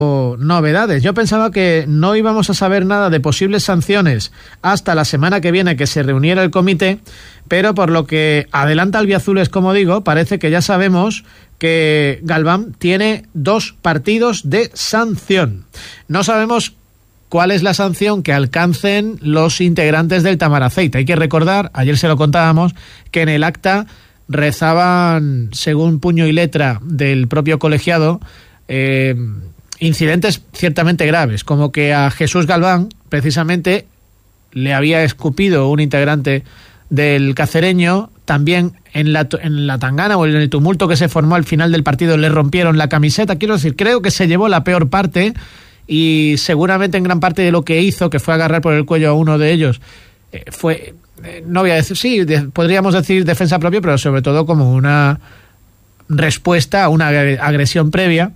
novedades. Yo pensaba que no íbamos a saber nada de posibles sanciones hasta la semana que viene, que se reuniera el comité, pero por lo que adelanta Albiazules, como digo, parece que ya sabemos que Galván tiene 2 partidos de sanción. No sabemos cuál es la sanción que alcancen los integrantes del Tamaraceite. Hay que recordar, ayer se lo contábamos, que en el acta rezaban, según puño y letra del propio colegiado, incidentes ciertamente graves, como que a Jesús Galván, precisamente, le había escupido un integrante del Cacereño. También en la tangana o en el tumulto que se formó al final del partido le rompieron la camiseta. Quiero decir, creo que se llevó la peor parte y seguramente en gran parte de lo que hizo, que fue agarrar por el cuello a uno de ellos, fue, no voy a decir, sí, podríamos decir defensa propia, pero sobre todo como una respuesta a una agresión previa.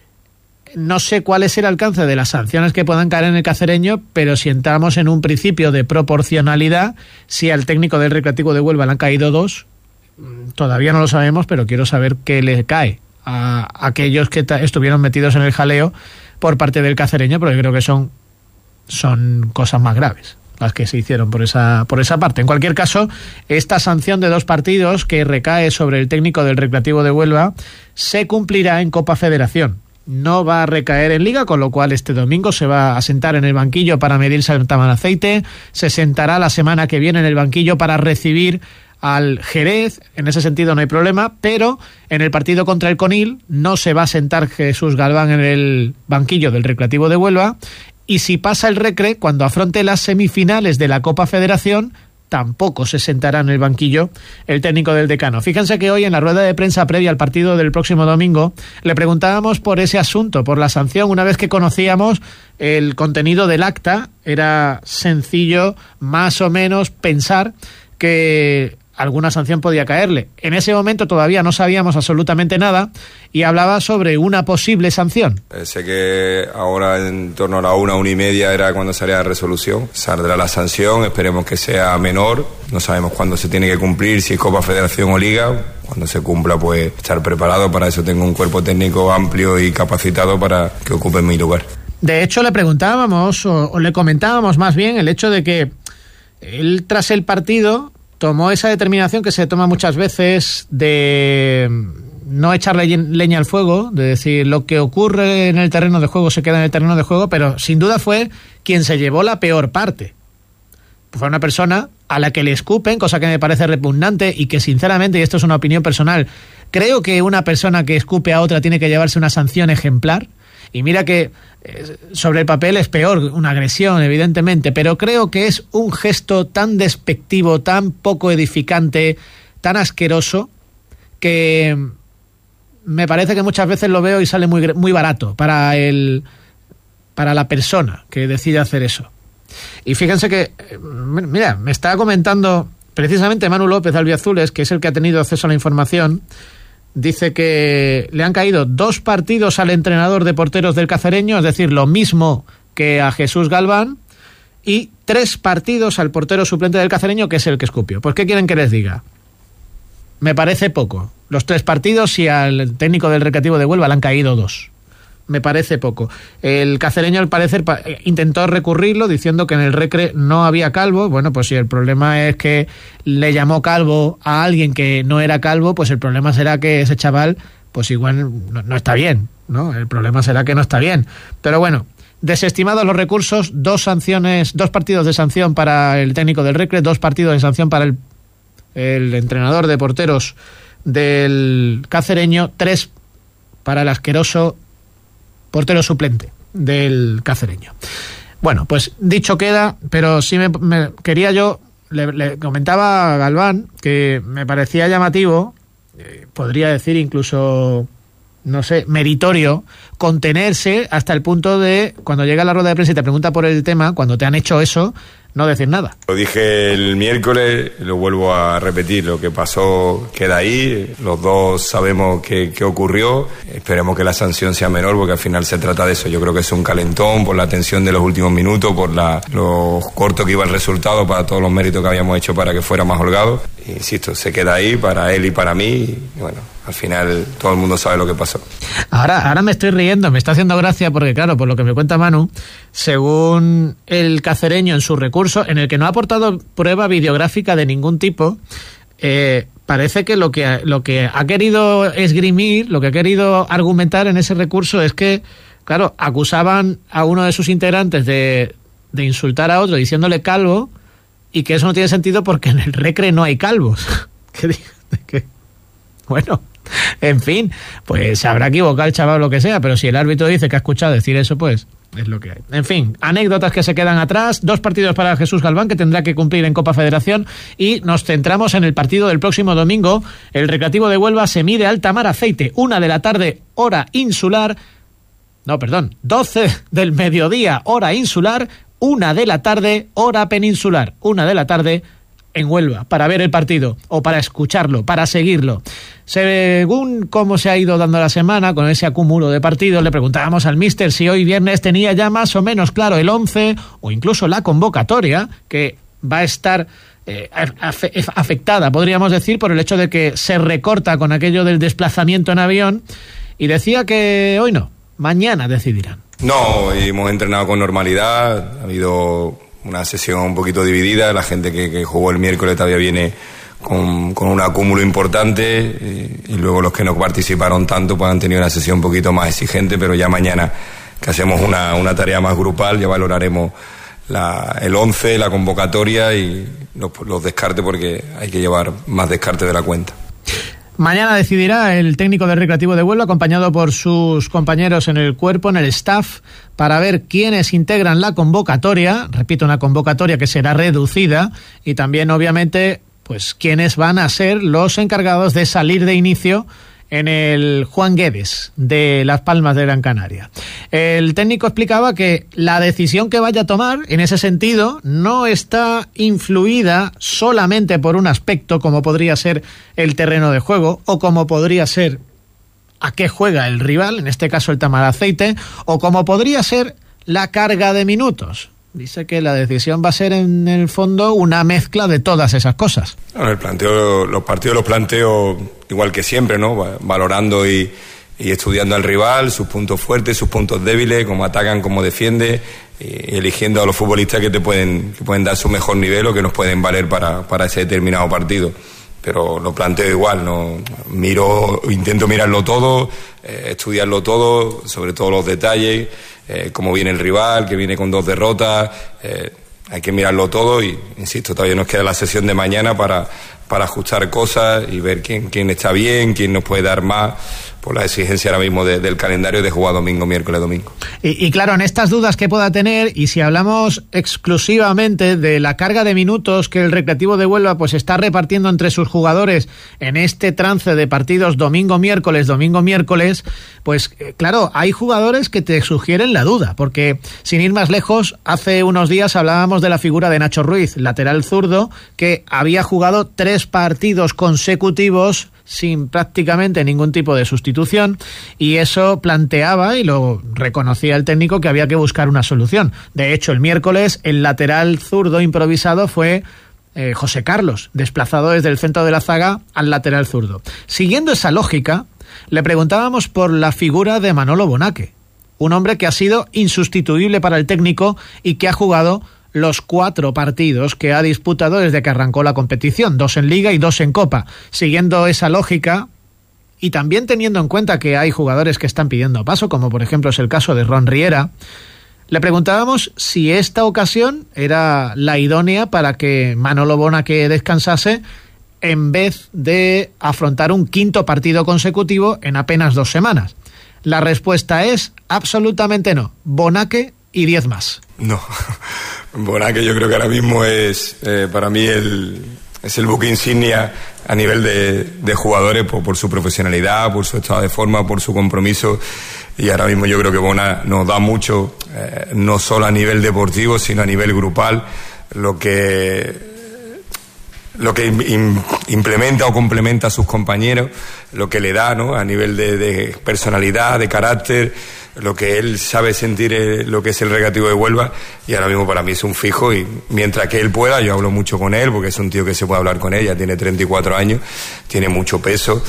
No sé cuál es el alcance de las sanciones que puedan caer en el Cacereño, pero si entramos en un principio de proporcionalidad, si al técnico del Recreativo de Huelva le han caído 2, todavía no lo sabemos, pero quiero saber qué le cae a aquellos que estuvieron metidos en el jaleo por parte del Cacereño, porque creo que son cosas más graves las que se hicieron por esa parte. En cualquier caso, esta sanción de 2 partidos que recae sobre el técnico del Recreativo de Huelva se cumplirá en Copa Federación. No va a recaer en Liga, con lo cual este domingo se va a sentar en el banquillo para medirse al Tamaraceite, se sentará la semana que viene en el banquillo para recibir al Jerez. En ese sentido no hay problema, pero en el partido contra el Conil no se va a sentar Jesús Galván en el banquillo del Recreativo de Huelva, y si pasa el Recre, cuando afronte las semifinales de la Copa Federación, tampoco se sentará en el banquillo el técnico del Decano. Fíjense que hoy en la rueda de prensa previa al partido del próximo domingo le preguntábamos por ese asunto, por la sanción. Una vez que conocíamos el contenido del acta, era sencillo más o menos pensar que alguna sanción podía caerle. En ese momento todavía no sabíamos absolutamente nada y hablaba sobre una posible sanción. Sé que ahora en torno a la 1:30 era cuando salía la resolución. Saldrá la sanción, esperemos que sea menor. No sabemos cuándo se tiene que cumplir, si es Copa Federación o Liga. Cuando se cumpla, pues estar preparado. Para eso tengo un cuerpo técnico amplio y capacitado para que ocupe mi lugar. De hecho, le preguntábamos, o le comentábamos más bien, el hecho de que él, tras el partido, tomó esa determinación que se toma muchas veces de no echarle leña al fuego, de decir lo que ocurre en el terreno de juego se queda en el terreno de juego, pero sin duda fue quien se llevó la peor parte. Fue una persona a la que le escupen, cosa que me parece repugnante y que sinceramente, y esto es una opinión personal, creo que una persona que escupe a otra tiene que llevarse una sanción ejemplar. Y mira que sobre el papel es peor una agresión, evidentemente, pero creo que es un gesto tan despectivo, tan poco edificante, tan asqueroso, que me parece que muchas veces lo veo y sale muy barato para la persona que decide hacer eso. Y fíjense que, mira, me está comentando precisamente Manu López Albiazules, que es el que ha tenido acceso a la información. Dice que le han caído 2 partidos al entrenador de porteros del Cacereño, es decir, lo mismo que a Jesús Galván, y 3 partidos al portero suplente del Cacereño, que es el que escupió. ¿Pues qué quieren que les diga? Me parece poco. Los 3 partidos, y al técnico del Recreativo de Huelva le han caído 2. Me parece poco. El Cacereño, al parecer, intentó recurrirlo diciendo que en el Recre no había calvo. Bueno, pues si el problema es que le llamó calvo a alguien que no era calvo, pues el problema será que ese chaval, pues igual no está bien, ¿no? El problema será que no está bien. Pero bueno, desestimados los recursos, 2 partidos de sanción para el técnico del Recre, 2 partidos de sanción para el entrenador de porteros del Cacereño, 3 para el asqueroso portero suplente del Cacereño. Bueno, pues dicho queda, pero sí me quería yo, le comentaba a Galván que me parecía llamativo, podría decir incluso, no sé, meritorio, contenerse hasta el punto de, cuando llega a la rueda de prensa y te pregunta por el tema, cuando te han hecho eso, no decir nada. Lo dije el miércoles, lo vuelvo a repetir, lo que pasó queda ahí, los dos sabemos qué ocurrió, esperemos que la sanción sea menor porque al final se trata de eso. Yo creo que es un calentón por la tensión de los últimos minutos, por lo corto que iba el resultado, para todos los méritos que habíamos hecho para que fuera más holgado, insisto, se queda ahí para él y para mí, y bueno, al final todo el mundo sabe lo que pasó. Ahora me estoy riendo, me está haciendo gracia porque, claro, por lo que me cuenta Manu, según el cacereño en su recurso, en el que no ha aportado prueba videográfica de ningún tipo, parece que lo que ha querido esgrimir, lo que ha querido argumentar en ese recurso es que, claro, acusaban a uno de sus integrantes de insultar a otro diciéndole calvo, y que eso no tiene sentido porque en el Recre no hay calvos. Bueno, en fin, pues se habrá equivocado el chaval o lo que sea, pero si el árbitro dice que ha escuchado decir eso, pues es lo que hay. En fin, anécdotas que se quedan atrás, 2 partidos para Jesús Galván que tendrá que cumplir en Copa Federación, y nos centramos en el partido del próximo domingo. El Recreativo de Huelva se mide Altamar Aceite, 1 de la tarde, hora insular. No, perdón, 12 del mediodía, hora insular, 1 de la tarde, hora peninsular, 1 de la tarde en Huelva, para ver el partido, o para escucharlo, para seguirlo. Según cómo se ha ido dando la semana, con ese acúmulo de partidos, le preguntábamos al míster si hoy viernes tenía ya más o menos claro el 11, o incluso la convocatoria, que va a estar afectada, podríamos decir, por el hecho de que se recorta con aquello del desplazamiento en avión, y decía que hoy no, mañana decidirán. No, hemos entrenado con normalidad, ha habido una sesión un poquito dividida, la gente que jugó el miércoles todavía viene con un acúmulo importante, y luego los que no participaron tanto pues han tenido una sesión un poquito más exigente, pero ya mañana que hacemos una tarea más grupal ya valoraremos el 11, la convocatoria y los descartes, porque hay que llevar más descartes de la cuenta. Mañana decidirá el técnico del Recreativo de Huelva, acompañado por sus compañeros en el cuerpo, en el staff, para ver quiénes integran la convocatoria. Repito, una convocatoria que será reducida, y también, obviamente, pues quiénes van a ser los encargados de salir de inicio en el Juan Guedes de Las Palmas de Gran Canaria. El técnico explicaba que la decisión que vaya a tomar en ese sentido no está influida solamente por un aspecto como podría ser el terreno de juego, o como podría ser a qué juega el rival, en este caso el Altamar Aceite, o como podría ser la carga de minutos. Dice que la decisión va a ser, en el fondo, una mezcla de todas esas cosas. Bueno, los partidos los planteo igual que siempre, ¿no? Valorando y estudiando al rival, sus puntos fuertes, sus puntos débiles, cómo atacan, cómo defiende, y eligiendo a los futbolistas que pueden dar su mejor nivel o que nos pueden valer para ese determinado partido. Pero lo planteo igual, ¿no? Intento mirarlo todo, estudiarlo todo, sobre todo los detalles, cómo viene el rival, que viene con 2 derrotas, hay que mirarlo todo, y insisto, todavía nos queda la sesión de mañana para ajustar cosas y ver quién está bien, quién nos puede dar más, por la exigencia ahora mismo del calendario de jugar domingo, miércoles, domingo. Y claro, en estas dudas que pueda tener, y si hablamos exclusivamente de la carga de minutos que el Recreativo de Huelva pues está repartiendo entre sus jugadores en este trance de partidos domingo, miércoles, pues claro, hay jugadores que te sugieren la duda, porque sin ir más lejos, hace unos días hablábamos de la figura de Nacho Ruiz, lateral zurdo, que había jugado 3 partidos consecutivos sin prácticamente ningún tipo de sustitución, y eso planteaba, y lo reconocía el técnico, que había que buscar una solución. De hecho, el miércoles el lateral zurdo improvisado fue José Carlos, desplazado desde el centro de la zaga al lateral zurdo. Siguiendo esa lógica, le preguntábamos por la figura de Manolo Bonaque, un hombre que ha sido insustituible para el técnico y que ha jugado los 4 partidos que ha disputado desde que arrancó la competición, 2 en Liga y 2 en Copa. Siguiendo esa lógica, y también teniendo en cuenta que hay jugadores que están pidiendo paso, como por ejemplo es el caso de Ron Riera, le preguntábamos si esta ocasión era la idónea para que Manolo Bonaque descansase, en vez de afrontar un 5º partido consecutivo en apenas 2 semanas. La respuesta es absolutamente no. Bonaque y 10 más. No, Bonaque yo creo que ahora mismo es para mí es el buque insignia a nivel de jugadores por su profesionalidad, por su estado de forma, por su compromiso, y ahora mismo yo creo que Bona nos da mucho, no solo a nivel deportivo sino a nivel grupal, lo que implementa o complementa a sus compañeros, lo que le da, ¿no? A nivel de personalidad, de carácter, lo que él sabe sentir, lo que es el Recreativo de Huelva, y ahora mismo para mí es un fijo, y mientras que él pueda, yo hablo mucho con él, porque es un tío que se puede hablar con él, ya tiene 34 años, tiene mucho peso,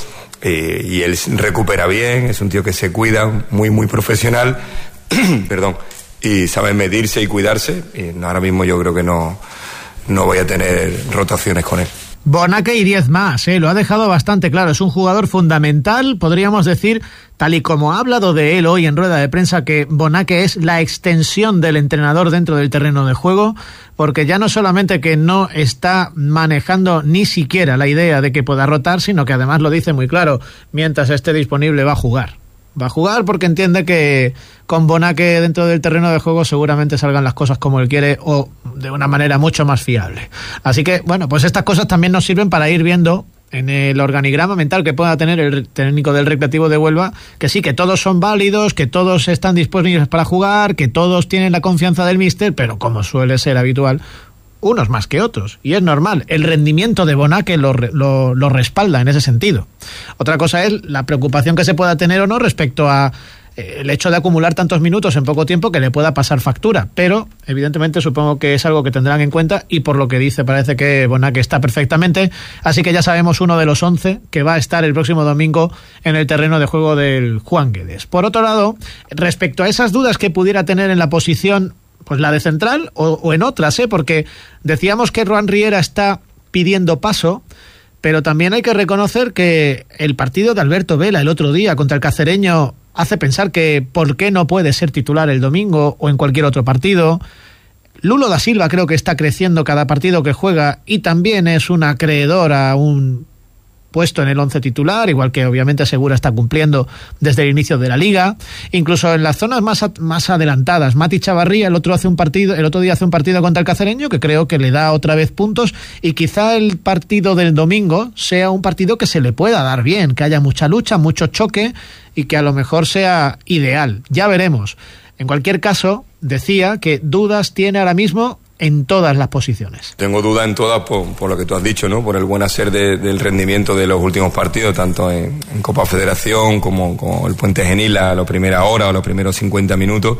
y él recupera bien, es un tío que se cuida, muy, muy profesional, perdón, y sabe medirse y cuidarse, y ahora mismo yo creo que no voy a tener rotaciones con él. Bonaque y 10 más, lo ha dejado bastante claro, es un jugador fundamental, podríamos decir, tal y como ha hablado de él hoy en rueda de prensa, que Bonaque es la extensión del entrenador dentro del terreno de juego, porque ya no solamente que no está manejando ni siquiera la idea de que pueda rotar, sino que además lo dice muy claro, mientras esté disponible va a jugar. Va a jugar porque entiende que con Bonaque dentro del terreno de juego seguramente salgan las cosas como él quiere o de una manera mucho más fiable. Así que, bueno, pues estas cosas también nos sirven para ir viendo en el organigrama mental que pueda tener el técnico del Recreativo de Huelva, que sí, que todos son válidos, que todos están disponibles para jugar, que todos tienen la confianza del míster, pero como suele ser habitual, unos más que otros, y es normal. El rendimiento de Bonaque lo respalda en ese sentido. Otra cosa es la preocupación que se pueda tener o no respecto a el hecho de acumular tantos minutos en poco tiempo que le pueda pasar factura, pero evidentemente supongo que es algo que tendrán en cuenta, y por lo que dice parece que Bonaque está perfectamente, así que ya sabemos uno de los 11 que va a estar el próximo domingo en el terreno de juego del Juan Guedes. Por otro lado, respecto a esas dudas que pudiera tener en la posición, pues la de central o en otras, porque decíamos que Ruan Riera está pidiendo paso, pero también hay que reconocer que el partido de Alberto Vela el otro día contra el Cacereño hace pensar que por qué no puede ser titular el domingo o en cualquier otro partido. Lulo da Silva creo que está creciendo cada partido que juega y también es un acreedor a un puesto en el 11 titular, igual que obviamente Segura está cumpliendo desde el inicio de la liga. Incluso en las zonas más adelantadas, Mati Chavarría el otro día hace un partido contra el Cacereño que creo que le da otra vez puntos, y quizá el partido del domingo sea un partido que se le pueda dar bien, que haya mucha lucha, mucho choque y que a lo mejor sea ideal. Ya veremos. En cualquier caso, decía que dudas tiene ahora mismo en todas las posiciones. Tengo duda en todas por lo que tú has dicho, ¿no? Por el buen hacer del rendimiento de los últimos partidos, tanto en Copa Federación como el Puente Genil, a la primera hora o los primeros 50 minutos.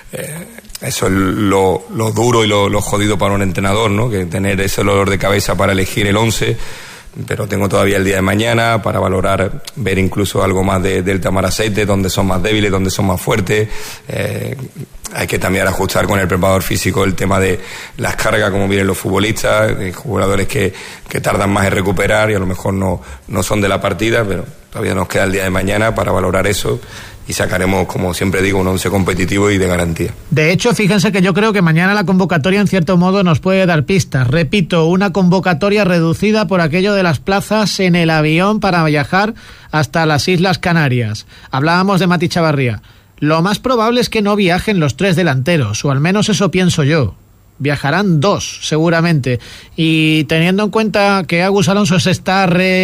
Eso es lo duro y lo jodido para un entrenador, ¿no? Que tener ese dolor de cabeza para elegir el 11, pero tengo todavía el día de mañana para valorar, ver incluso algo más del Tamaraceite, donde son más débiles, donde son más fuertes. Hay que también ajustar con el preparador físico el tema de las cargas, como vienen los futbolistas, jugadores que tardan más en recuperar y a lo mejor no son de la partida, pero todavía nos queda el día de mañana para valorar eso y sacaremos, como siempre digo, un 11 competitivo y de garantía. De hecho, fíjense que yo creo que mañana la convocatoria en cierto modo nos puede dar pistas. Repito, una convocatoria reducida por aquello de las plazas en el avión para viajar hasta las Islas Canarias. Hablábamos de Mati Chavarría. Lo más probable es que no viajen los 3 delanteros, o al menos eso pienso yo. Viajarán 2, seguramente. Y teniendo en cuenta que Agus Alonso se está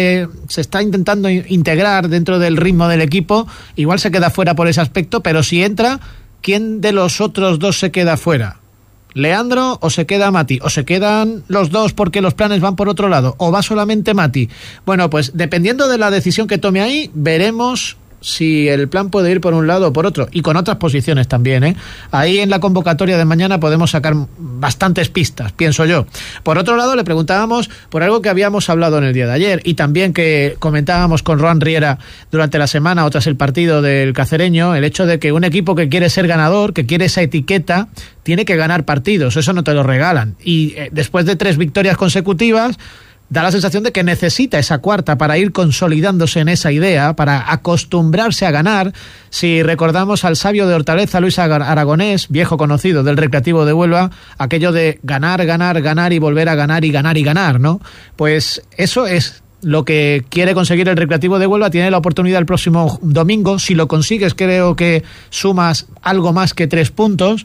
intentando integrar dentro del ritmo del equipo, igual se queda fuera por ese aspecto, pero si entra, ¿quién de los otros 2 se queda fuera? ¿Leandro o se queda Mati? ¿O se quedan los 2 porque los planes van por otro lado? ¿O va solamente Mati? Bueno, pues dependiendo de la decisión que tome ahí, veremos si el plan puede ir por un lado o por otro, y con otras posiciones también, Ahí en la convocatoria de mañana podemos sacar bastantes pistas, pienso yo. Por otro lado, le preguntábamos por algo que habíamos hablado en el día de ayer y también que comentábamos con Ruan Riera durante la semana o tras el partido del Cacereño, el hecho de que un equipo que quiere ser ganador, que quiere esa etiqueta, tiene que ganar partidos, eso no te lo regalan, y después de 3 victorias consecutivas da la sensación de que necesita esa cuarta para ir consolidándose en esa idea, para acostumbrarse a ganar. Si recordamos al sabio de Hortaleza, Luis Aragonés, viejo conocido del Recreativo de Huelva, aquello de ganar, ganar, ganar y volver a ganar y ganar y ganar, ¿no? Pues eso es lo que quiere conseguir el Recreativo de Huelva. Tiene la oportunidad el próximo domingo. Si lo consigues, creo que sumas algo más que 3 puntos.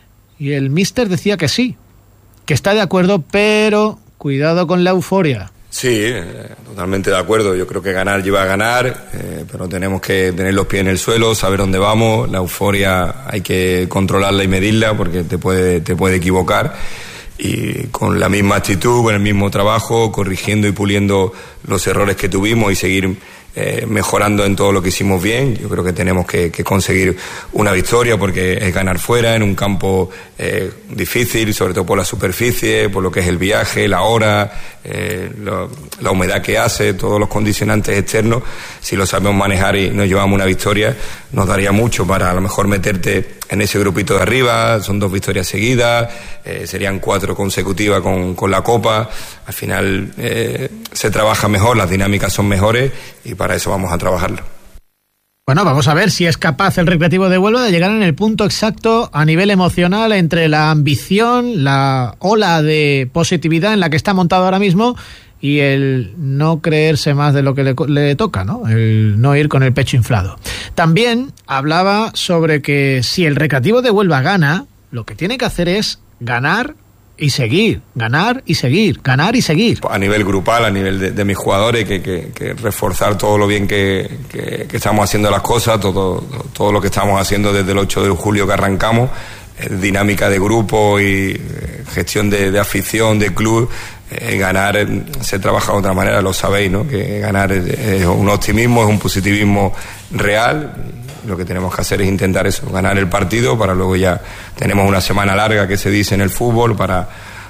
Y el míster decía que sí, que está de acuerdo, pero cuidado con la euforia. Sí, totalmente de acuerdo. Yo creo que ganar lleva a ganar, pero tenemos que tener los pies en el suelo, saber dónde vamos. La euforia hay que controlarla y medirla porque te puede equivocar. Y con la misma actitud, con el mismo trabajo, corrigiendo y puliendo los errores que tuvimos y seguir mejorando en todo lo que hicimos bien. Yo creo que tenemos que conseguir una victoria, porque es ganar fuera, en un campo difícil, sobre todo por la superficie, por lo que es el viaje, la hora, la humedad que hace, todos los condicionantes externos. Si lo sabemos manejar y nos llevamos una victoria, nos daría mucho para a lo mejor meterte en ese grupito de arriba. Son 2 victorias seguidas, serían 4 consecutivas con la Copa. Al final se trabaja mejor, las dinámicas son mejores, y para eso vamos a trabajarlo. Bueno, vamos a ver si es capaz el Recreativo de Huelva de llegar en el punto exacto a nivel emocional entre la ambición, la ola de positividad en la que está montado ahora mismo, y el no creerse más de lo que le toca, ¿no? El no ir con el pecho inflado. También hablaba sobre que si el Recreativo de Huelva gana, lo que tiene que hacer es ganar y seguir, ganar y seguir, ganar y seguir. A nivel grupal, a nivel de mis jugadores, que reforzar todo lo bien que estamos haciendo las cosas, todo lo que estamos haciendo desde el 8 de julio que arrancamos, dinámica de grupo y gestión de afición, de club. Ganar se trabaja de otra manera, lo sabéis, ¿no? Que ganar es un optimismo, es un positivismo real. Lo que tenemos que hacer es intentar eso, ganar el partido, para luego ya tenemos una semana larga, que se dice en el fútbol, para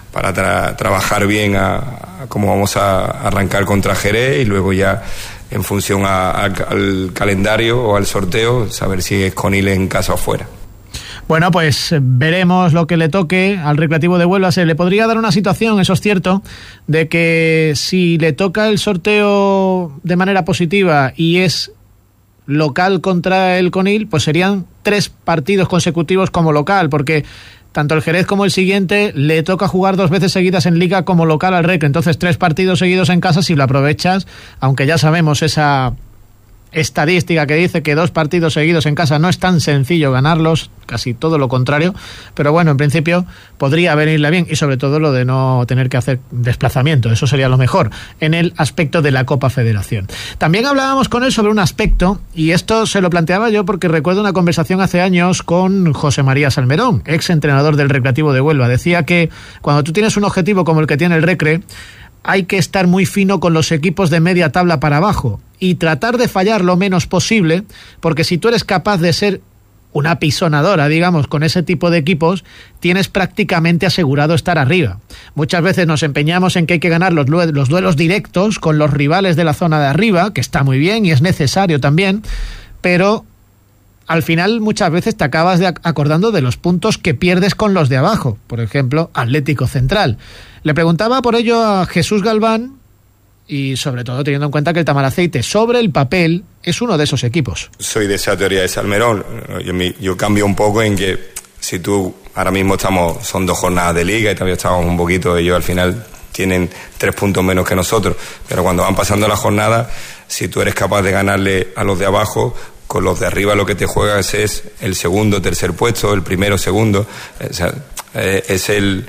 trabajar bien a cómo vamos a arrancar contra Jerez, y luego ya en función al calendario o al sorteo, saber si es con Ile en casa o fuera. Bueno, pues veremos lo que le toque al Recreativo de Huelva. Se le podría dar una situación, eso es cierto, de que si le toca el sorteo de manera positiva y es local contra el Conil, pues serían 3 partidos consecutivos como local, porque tanto el Jerez como el siguiente le toca jugar 2 veces seguidas en Liga como local al Recre. Entonces 3 partidos seguidos en casa, si lo aprovechas, aunque ya sabemos esa estadística que dice que 2 partidos seguidos en casa no es tan sencillo ganarlos, casi todo lo contrario, pero bueno, en principio podría venirle bien, y sobre todo lo de no tener que hacer desplazamiento, eso sería lo mejor en el aspecto de la Copa Federación. También hablábamos con él sobre un aspecto, y esto se lo planteaba yo porque recuerdo una conversación hace años con José María Salmerón, ex entrenador del Recreativo de Huelva. Decía que cuando tú tienes un objetivo como el que tiene el Recre, hay que estar muy fino con los equipos de media tabla para abajo y tratar de fallar lo menos posible, porque si tú eres capaz de ser una pisonadora, digamos, con ese tipo de equipos, tienes prácticamente asegurado estar arriba. Muchas veces nos empeñamos en que hay que ganar los duelos directos con los rivales de la zona de arriba, que está muy bien y es necesario también, pero al final muchas veces te acabas acordando de los puntos que pierdes con los de abajo. Por ejemplo, Atlético Central. Le preguntaba por ello a Jesús Galván, y sobre todo teniendo en cuenta que el Tamaraceite sobre el papel es uno de esos equipos. Soy de esa teoría de Salmerón. Yo cambio un poco en que si tú ahora mismo son 2 jornadas de liga y todavía estamos un poquito, ellos al final tienen 3 puntos menos que nosotros, pero cuando van pasando las jornadas, si tú eres capaz de ganarle a los de abajo, con los de arriba lo que te juegas es el segundo, tercer puesto, el primero, segundo. O sea, es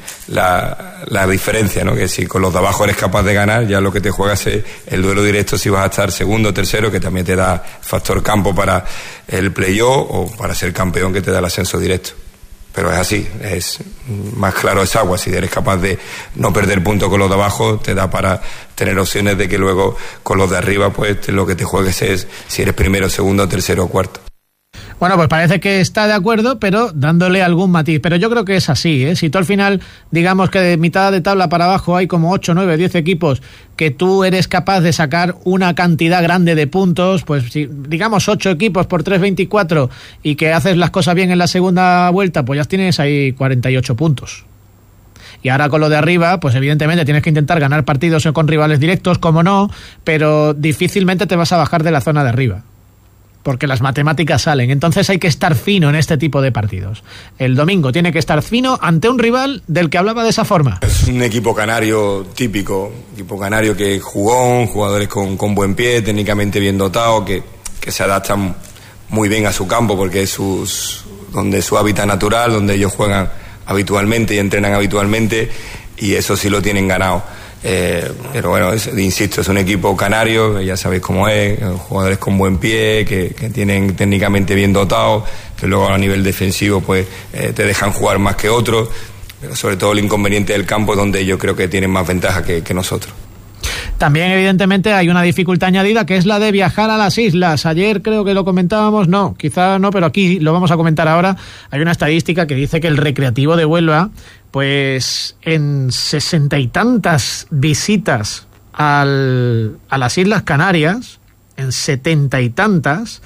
la diferencia, ¿no? Que si con los de abajo eres capaz de ganar, ya lo que te juegas es el duelo directo, si vas a estar segundo, tercero, que también te da factor campo para el playoff o para ser campeón, que te da el ascenso directo. Pero es así, es más claro es agua. Si eres capaz de no perder puntos con los de abajo, te da para tener opciones de que luego con los de arriba, pues lo que te juegues es si eres primero, segundo, tercero o cuarto. Bueno, pues parece que está de acuerdo, pero dándole algún matiz. Pero yo creo que es así, ¿eh? Si tú al final, digamos que de mitad de tabla para abajo hay como 8, 9, 10 equipos que tú eres capaz de sacar una cantidad grande de puntos, pues si digamos 8 equipos por 3, 24, y que haces las cosas bien en la segunda vuelta, pues ya tienes ahí 48 puntos. Y ahora con lo de arriba, pues evidentemente tienes que intentar ganar partidos con rivales directos, como no, pero difícilmente te vas a bajar de la zona de arriba, porque las matemáticas salen. Entonces hay que estar fino en este tipo de partidos. El domingo tiene que estar fino ante un rival del que hablaba de esa forma. Es un equipo canario típico, equipo canario que es jugón, jugadores con buen pie, técnicamente bien dotados, que se adaptan muy bien a su campo, porque es donde es su hábitat natural, donde ellos juegan habitualmente y entrenan habitualmente, y eso sí lo tienen ganado. Pero bueno, insisto, es un equipo canario, ya sabéis cómo es, jugadores con buen pie, que tienen técnicamente bien dotados, que luego a nivel defensivo pues te dejan jugar más que otros, pero sobre todo el inconveniente del campo, donde yo creo que tienen más ventaja que nosotros. También, evidentemente, hay una dificultad añadida que es la de viajar a las islas. Ayer creo que lo comentábamos, no, quizá no, pero aquí lo vamos a comentar ahora. Hay una estadística que dice que el Recreativo de Huelva, pues en 60 y tantas visitas a las Islas Canarias, en 70 y tantas,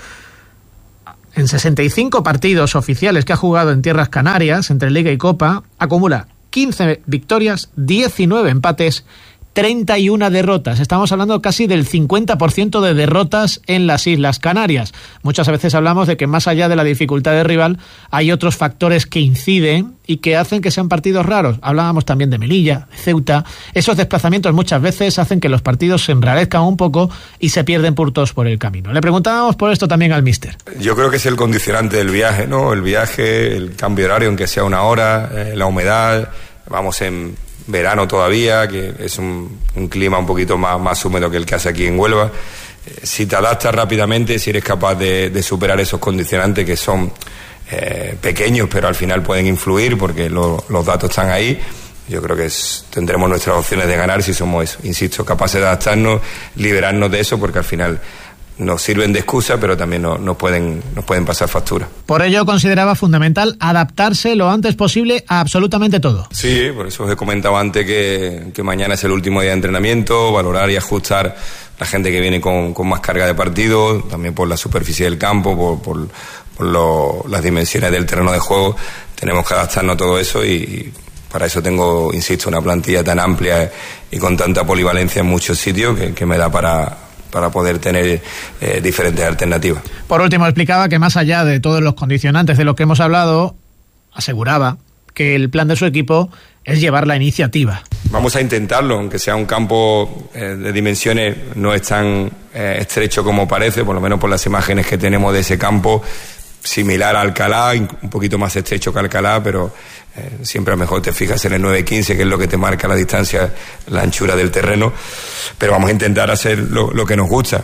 en 65 partidos oficiales que ha jugado en tierras canarias, entre Liga y Copa, acumula 15 victorias, 19 empates, 31 derrotas. Estamos hablando casi del 50% de derrotas en las Islas Canarias. Muchas veces hablamos de que más allá de la dificultad del rival hay otros factores que inciden y que hacen que sean partidos raros. Hablábamos también de Melilla, de Ceuta. Esos desplazamientos muchas veces hacen que los partidos se enrarezcan un poco y se pierden puntos por el camino. Le preguntábamos por esto también al míster. Yo creo que es el condicionante del viaje, ¿no? El viaje, el cambio horario, aunque sea una hora, la humedad. Vamos en verano todavía, que es un clima un poquito más húmedo que el que hace aquí en Huelva. Si te adaptas rápidamente, si eres capaz de superar esos condicionantes que son pequeños, pero al final pueden influir porque los datos están ahí, yo creo que tendremos nuestras opciones de ganar si somos eso, insisto, capaces de adaptarnos, liberarnos de eso, porque al final nos sirven de excusa, pero también nos pueden pasar factura. Por ello consideraba fundamental adaptarse lo antes posible a absolutamente todo. Sí, por eso os he comentado antes que mañana es el último día de entrenamiento, valorar y ajustar la gente que viene con más carga de partido, también por la superficie del campo, por las dimensiones del terreno de juego. Tenemos que adaptarnos a todo eso y para eso tengo, insisto, una plantilla tan amplia y con tanta polivalencia en muchos sitios que me da para poder tener diferentes alternativas. Por último, explicaba que más allá de todos los condicionantes de los que hemos hablado, aseguraba que el plan de su equipo es llevar la iniciativa. Vamos a intentarlo, aunque sea un campo de dimensiones no es tan estrecho como parece, por lo menos por las imágenes que tenemos de ese campo, similar a Alcalá, un poquito más estrecho que Alcalá, pero siempre a lo mejor te fijas en el 9-15, que es lo que te marca la distancia, la anchura del terreno, pero vamos a intentar hacer lo que nos gusta,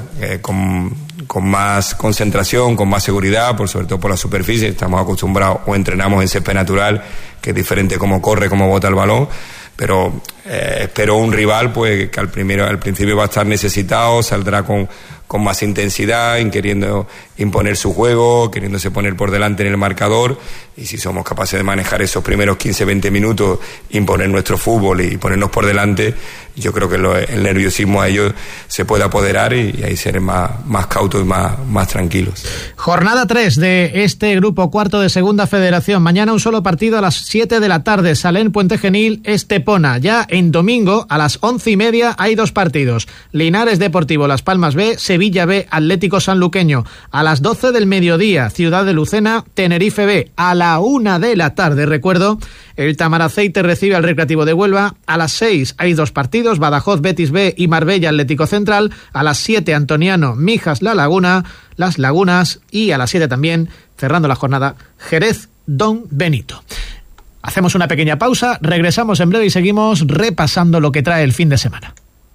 con más concentración, con más seguridad, sobre todo por la superficie. Estamos acostumbrados o entrenamos en césped natural, que es diferente cómo corre, cómo bota el balón, pero espero un rival pues que al principio va a estar necesitado, saldrá con más intensidad, queriendo imponer su juego, queriéndose poner por delante en el marcador, y si somos capaces de manejar esos primeros 15-20 minutos, imponer nuestro fútbol y ponernos por delante, yo creo que el nerviosismo a ellos se puede apoderar y ahí ser más cautos y más tranquilos. Jornada 3 de este grupo cuarto de Segunda Federación. Mañana un solo partido a las 7 de la tarde, Salén Puente Genil, Estepona. Ya en domingo a las 11:30 hay 2 partidos. Linares Deportivo Las Palmas B, Sevilla B, Atlético Sanluqueño. A las 12 del mediodía, Ciudad de Lucena, Tenerife B. A la 1 de la tarde, recuerdo, el Tamaraceite recibe al Recreativo de Huelva. A las 6 hay 2 partidos, Badajoz Betis B y Marbella Atlético Central. A las 7 Antoniano Mijas La Laguna, Las Lagunas, y a las 7 también, cerrando la jornada, Jerez Don Benito. Hacemos una pequeña pausa, regresamos en breve y seguimos repasando lo que trae el fin de semana.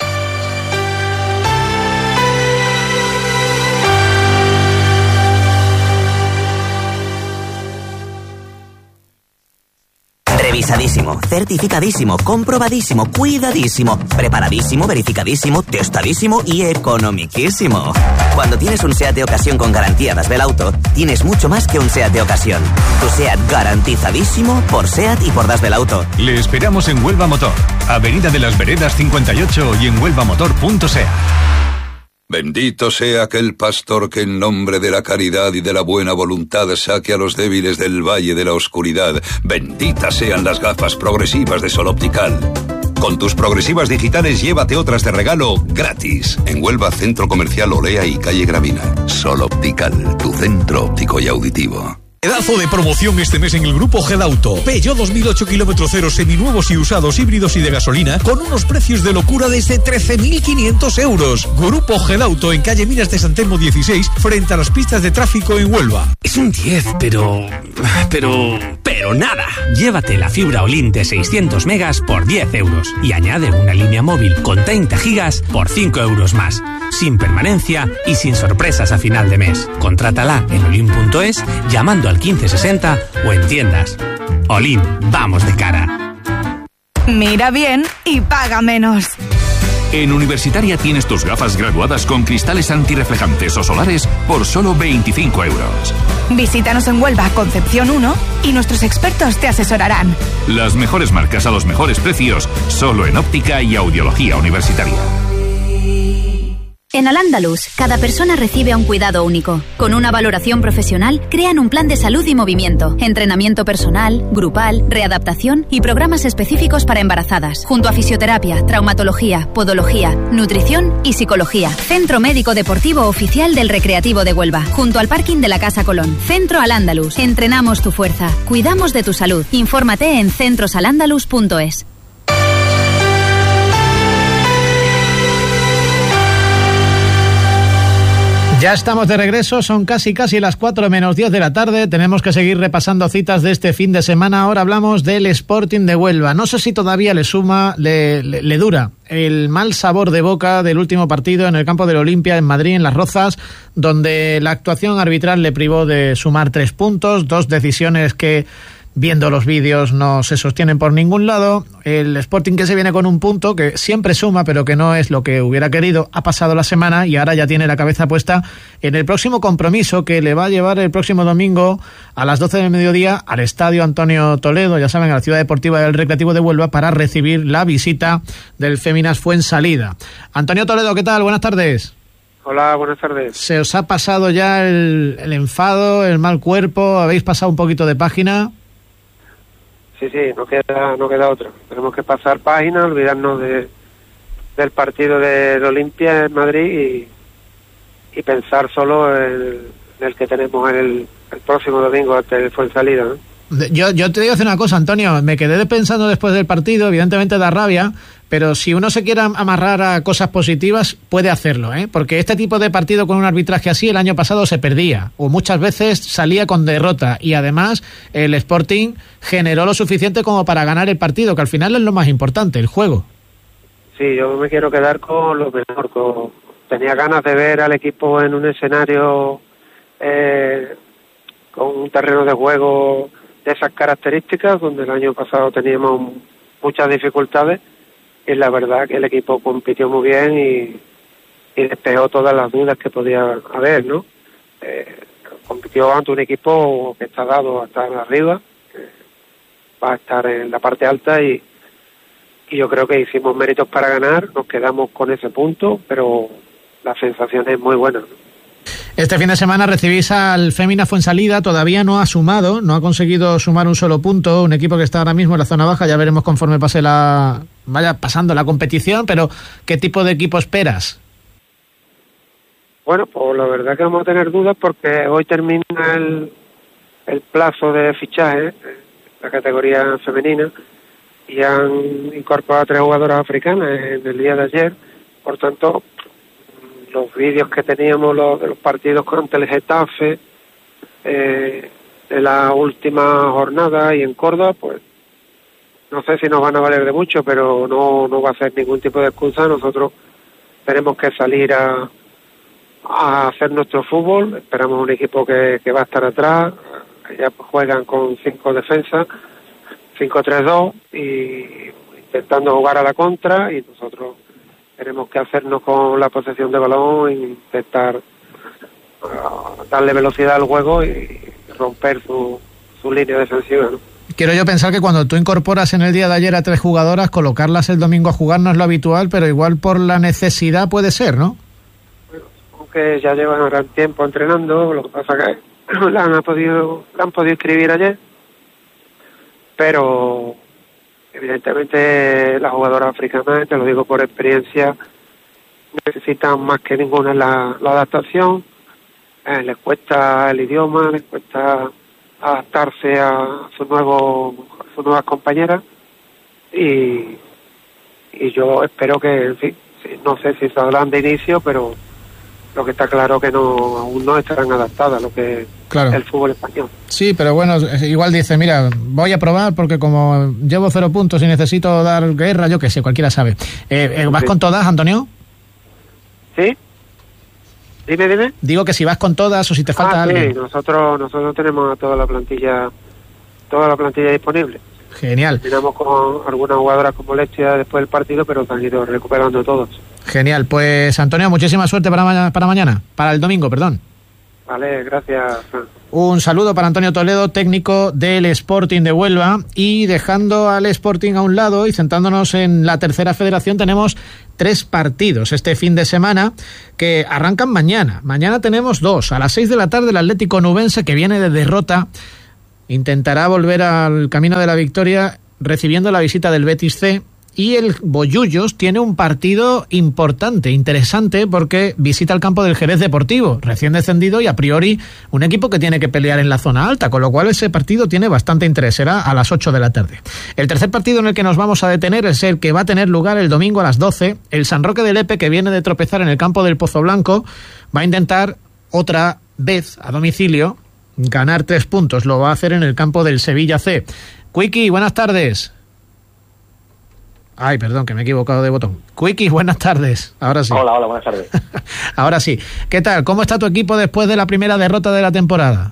Revisadísimo, certificadísimo, comprobadísimo, cuidadísimo, preparadísimo, verificadísimo, testadísimo y economiquísimo. Cuando tienes un SEAT de ocasión con garantía Das Belauto, tienes mucho más que un SEAT de ocasión. Tu SEAT garantizadísimo por SEAT y por Das Belauto. Le esperamos en Huelva Motor, Avenida de las Veredas 58 y en huelvamotor.sea. Bendito sea aquel pastor que en nombre de la caridad y de la buena voluntad saque a los débiles del valle de la oscuridad. Benditas sean las gafas progresivas de Sol Optical. Con tus progresivas digitales llévate otras de regalo gratis. En Huelva, Centro Comercial Olea y Calle Gravina. Sol Optical, tu centro óptico y auditivo. Pedazo de promoción este mes en el Grupo Gedauto. Peugeot 2008 km 0 seminuevos y usados, híbridos y de gasolina, con unos precios de locura desde 13.500 euros. Grupo Gedauto en calle Minas de San Telmo 16, frente a las pistas de tráfico en Huelva. Es un 10, pero nada. Llévate la fibra Olin de 600 megas por 10 euros y añade una línea móvil con 30 gigas por 5 euros más. Sin permanencia y sin sorpresas a final de mes. Contrátala en olin.es llamando al 1560 o en tiendas. Olin, vamos de cara. Mira bien y paga menos. En Universitaria tienes tus gafas graduadas con cristales antirreflejantes o solares por solo 25 euros. Visítanos en Huelva, Concepción 1, y nuestros expertos te asesorarán. Las mejores marcas a los mejores precios, solo en óptica y audiología universitaria. En Al-Ándalus, cada persona recibe un cuidado único. Con una valoración profesional, crean un plan de salud y movimiento, entrenamiento personal, grupal, readaptación y programas específicos para embarazadas, junto a fisioterapia, traumatología, podología, nutrición y psicología. Centro Médico Deportivo Oficial del Recreativo de Huelva, junto al parking de la Casa Colón. Centro Al-Ándalus. Entrenamos tu fuerza. Cuidamos de tu salud. Infórmate en centrosalandalus.es. Ya estamos de regreso, son casi las 4 menos 10 de la tarde. Tenemos que seguir repasando citas de este fin de semana. Ahora hablamos del Sporting de Huelva. No sé si todavía le dura el mal sabor de boca del último partido en el campo del Olimpia en Madrid, en Las Rozas, donde la actuación arbitral le privó de sumar 3 puntos, 2 decisiones que, viendo los vídeos, no se sostienen por ningún lado. El Sporting, que se viene con un punto, que siempre suma, pero que no es lo que hubiera querido, ha pasado la semana y ahora ya tiene la cabeza puesta en el próximo compromiso que le va a llevar el próximo domingo a las 12 del mediodía al Estadio Antonio Toledo, ya saben, a la Ciudad Deportiva del Recreativo de Huelva, para recibir la visita del Féminas Fuensalida. Antonio Toledo, ¿qué tal? Buenas tardes. Hola, buenas tardes. ¿Se os ha pasado ya el enfado, el mal cuerpo? ¿Habéis pasado un poquito de página? Sí, no queda otra. Tenemos que pasar página, olvidarnos del partido del Olimpia en Madrid y pensar solo en el que tenemos el próximo domingo ante el Fuensalida, ¿no? Yo te digo una cosa, Antonio, me quedé pensando después del partido, evidentemente da rabia, pero si uno se quiere amarrar a cosas positivas, puede hacerlo, ¿eh? Porque este tipo de partido con un arbitraje así el año pasado se perdía, o muchas veces salía con derrota, y además el Sporting generó lo suficiente como para ganar el partido, que al final es lo más importante, el juego. Sí, yo me quiero quedar con lo mejor. Tenía ganas de ver al equipo en un escenario con un terreno de juego de esas características, donde el año pasado teníamos muchas dificultades, y la verdad que el equipo compitió muy bien y despejó todas las dudas que podía haber, ¿no? Compitió ante un equipo que está dado a estar arriba, que va a estar en la parte alta, y yo creo que hicimos méritos para ganar, nos quedamos con ese punto, pero la sensación es muy buena, ¿no? Este fin de semana recibís al Féminas Fuensalida, todavía no ha conseguido sumar un solo punto, un equipo que está ahora mismo en la zona baja, ya veremos conforme vaya pasando la competición, pero ¿qué tipo de equipo esperas? Bueno, pues la verdad que vamos a tener dudas porque hoy termina el plazo de fichaje, la categoría femenina, y han incorporado a 3 jugadoras africanas en el día de ayer, por tanto los vídeos que teníamos de los partidos contra el Getafe de la última jornada y en Córdoba, pues no sé si nos van a valer de mucho, pero no va a ser ningún tipo de excusa. Nosotros tenemos que salir a hacer nuestro fútbol. Esperamos un equipo que va a estar atrás. Ya juegan con 5 defensas, 5-3-2, y intentando jugar a la contra, y nosotros tenemos que hacernos con la posesión de balón e intentar darle velocidad al juego y romper su línea defensiva, ¿no? Quiero yo pensar que cuando tú incorporas en el día de ayer a 3 jugadoras, colocarlas el domingo a jugar no es lo habitual, pero igual por la necesidad puede ser, ¿no? Bueno, aunque ya llevan un gran tiempo entrenando, lo que pasa que la han podido inscribir ayer, pero evidentemente las jugadoras africanas, te lo digo por experiencia, necesitan más que ninguna la adaptación. Les cuesta el idioma, les cuesta adaptarse a sus nuevas compañeras, y yo espero que, en fin, no sé si saldrán de inicio, pero lo que está claro que aún no estarán adaptadas a lo que claro. El fútbol español. Sí, pero bueno, igual dice, mira, voy a probar porque como llevo 0 puntos y necesito dar guerra, yo qué sé, cualquiera sabe. ¿Vas con todas, Antonio? ¿Sí? Dime. Digo que si vas con todas o si te falta alguien. Sí, nosotros tenemos toda la plantilla disponible. Genial. Terminamos con algunas jugadoras con molestias después del partido, pero se han ido recuperando todos. Genial. Pues Antonio, muchísima suerte para mañana, para el domingo, perdón. Vale, gracias, Fran. Un saludo para Antonio Toledo, técnico del Sporting de Huelva. Y dejando al Sporting a un lado y centrándonos en la tercera federación, tenemos 3 partidos este fin de semana que arrancan mañana. Mañana tenemos 2. A las 6 de la tarde el Atlético Nubense, que viene de derrota, intentará volver al camino de la victoria recibiendo la visita del Betis C. Y el Bollullos tiene un partido importante, interesante, porque visita el campo del Jerez Deportivo, recién descendido y a priori un equipo que tiene que pelear en la zona alta, con lo cual ese partido tiene bastante interés, será a las 8 de la tarde. El tercer partido en el que nos vamos a detener es el que va a tener lugar el domingo a las 12. El San Roque de Lepe, que viene de tropezar en el campo del Pozo Blanco, va a intentar otra vez a domicilio ganar 3 puntos. Lo va a hacer en el campo del Sevilla C. Quickie, buenas tardes. Ay, perdón, que me he equivocado de botón. Quickie, buenas tardes. Ahora sí. Hola, buenas tardes. Ahora sí. ¿Qué tal? ¿Cómo está tu equipo después de la primera derrota de la temporada?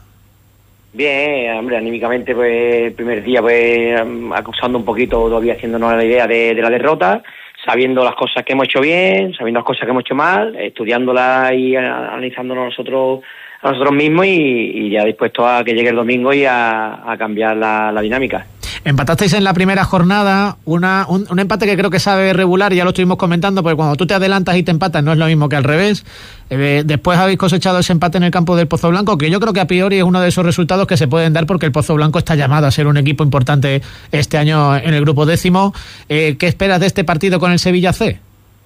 Bien, hombre, anímicamente, pues, el primer día, pues, acusando un poquito, todavía haciéndonos la idea de la derrota, sabiendo las cosas que hemos hecho bien, sabiendo las cosas que hemos hecho mal, estudiándolas y analizándonos nosotros mismos y ya dispuestos a que llegue el domingo y a cambiar la dinámica. Empatasteis en la primera jornada, un empate que creo que sabe regular, ya lo estuvimos comentando, porque cuando tú te adelantas y te empatas no es lo mismo que al revés. Después habéis cosechado ese empate en el campo del Pozo Blanco, que yo creo que a priori es uno de esos resultados que se pueden dar porque el Pozo Blanco está llamado a ser un equipo importante este año en el grupo 10º. ¿Qué esperas de este partido con el Sevilla C?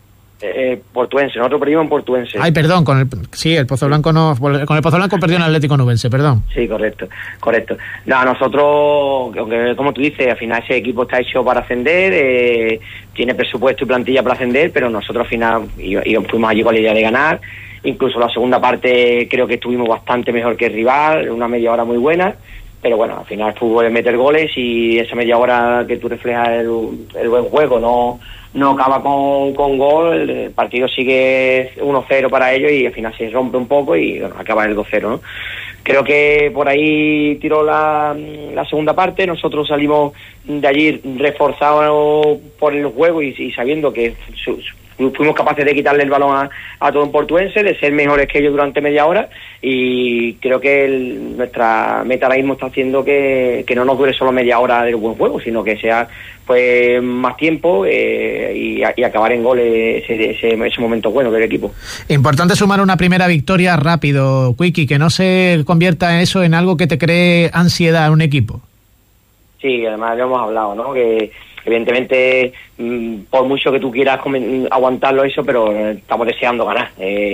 Portuense, nosotros perdimos en Portuense. Ay, perdón, el Pozo Blanco no, con el Pozo Blanco perdió en Atlético Nubense, perdón. Sí, correcto. No, nosotros, aunque como tú dices, al final ese equipo está hecho para ascender, tiene presupuesto y plantilla para ascender, pero nosotros al final fuimos allí con la idea de ganar. Incluso la segunda parte creo que estuvimos bastante mejor que el rival, una media hora muy buena. Pero bueno, al final el fútbol es meter goles y esa media hora que tú reflejas el buen juego no acaba con gol, el partido sigue 1-0 para ellos y al final se rompe un poco y bueno, acaba el 2-0, ¿no? Creo que por ahí tiró la segunda parte, nosotros salimos de allí reforzados por el juego y sabiendo que fuimos capaces de quitarle el balón a todo un portuense, de ser mejores que ellos durante media hora y creo que nuestra meta ahora mismo está haciendo que no nos dure solo media hora del buen juego, sino que sea pues más tiempo y acabar en goles ese momento bueno del equipo. Importante sumar una primera victoria rápido, Quickie, que no se convierta eso en algo que te cree ansiedad a un equipo. Sí, además lo hemos hablado, ¿no? Que evidentemente por mucho que tú quieras aguantarlo eso, pero estamos deseando ganar,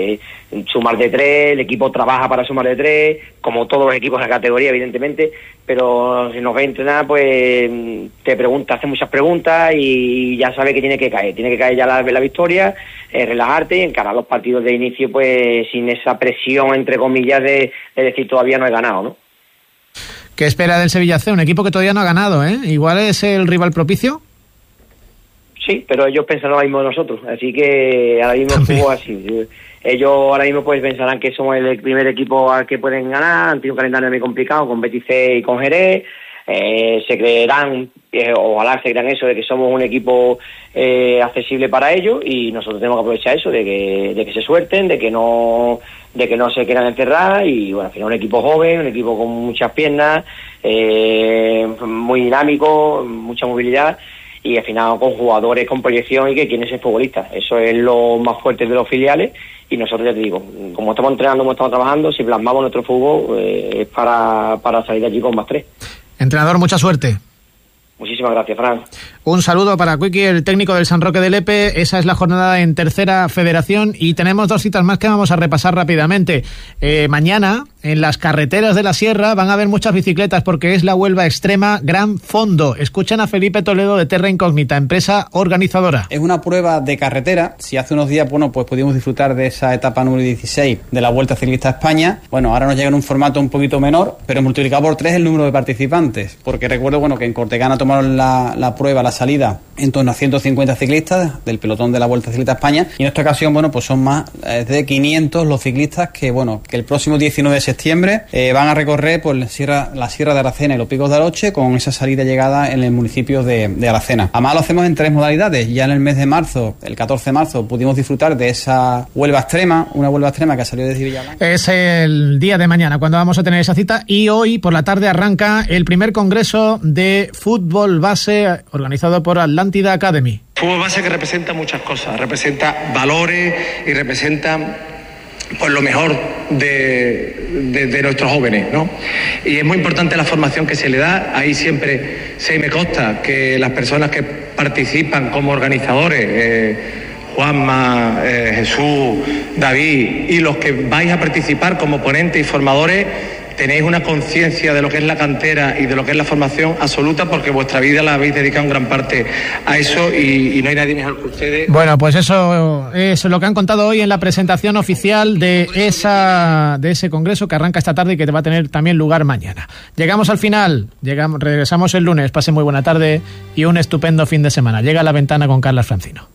sumar de 3, el equipo trabaja para sumar de 3, como todos los equipos de la categoría evidentemente, pero si nos ves entrenar pues te hace muchas preguntas y ya sabes que tiene que caer ya la victoria, relajarte y encarar los partidos de inicio pues sin esa presión entre comillas de decir todavía no he ganado, ¿no? ¿Qué espera del Sevilla C? Un equipo que todavía no ha ganado, ¿eh? ¿Igual es el rival propicio? Sí, pero ellos pensarán lo mismo de nosotros, así que ahora mismo el fútbol así. Ellos ahora mismo pues pensarán que somos el primer equipo al que pueden ganar, han tenido un calendario muy complicado con Betis C y con Jerez, se creerán, ojalá se crean eso, de que somos un equipo accesible para ellos y nosotros tenemos que aprovechar eso, de que se suelten, de que no se quieran encerrar y bueno, al final un equipo joven, un equipo con muchas piernas, muy dinámico, mucha movilidad y al final con jugadores con proyección y que quieren ser futbolistas. Eso es lo más fuerte de los filiales y nosotros ya te digo, como estamos entrenando, como estamos trabajando, si plasmamos nuestro fútbol es para salir de allí con más 3. Entrenador, mucha suerte. Muchísimas gracias, Fran. Un saludo para Quickie, el técnico del San Roque de Lepe. Esa es la jornada en tercera federación y tenemos 2 citas más que vamos a repasar rápidamente. Mañana, en las carreteras de la Sierra, van a haber muchas bicicletas porque es la Huelva Extrema Gran Fondo. Escuchen a Felipe Toledo de Terra Incógnita, empresa organizadora. Es una prueba de carretera. Si hace unos días, pues pudimos disfrutar de esa etapa número 16 de la Vuelta Ciclista a España. Bueno, ahora nos llega en un formato un poquito menor, pero multiplicado por 3 el número de participantes. Porque recuerdo, que en Cortegana tomaron la prueba, la salida en torno a 150 ciclistas del pelotón de la Vuelta Ciclista a España, y en esta ocasión, bueno, pues son más de 500 los ciclistas que el próximo 19 de septiembre van a recorrer por la Sierra de Aracena y los Picos de Aroche, con esa salida y llegada en el municipio de Aracena. Además lo hacemos en 3 modalidades. Ya en el mes de marzo, el 14 de marzo, pudimos disfrutar de esa Huelva Extrema, una Huelva Extrema que salió desde Villablanca. Es el día de mañana cuando vamos a tener esa cita, y hoy por la tarde arranca el primer congreso de fútbol base organizado por Atlántida Academy. Fútbol base que representa muchas cosas, representa valores y representa pues lo mejor de nuestros jóvenes, ¿no? Y es muy importante la formación que se le da. Ahí siempre me consta que las personas que participan como organizadores, Juanma, Jesús, David, y los que vais a participar como ponentes y formadores, tenéis una conciencia de lo que es la cantera y de lo que es la formación absoluta, porque vuestra vida la habéis dedicado en gran parte a eso, y no hay nadie mejor que ustedes. Bueno, pues eso es lo que han contado hoy en la presentación oficial de ese congreso que arranca esta tarde y que va a tener también lugar mañana. Llegamos al final, regresamos el lunes. Pasen muy buena tarde y un estupendo fin de semana. Llega a La Ventana con Carlas Francino.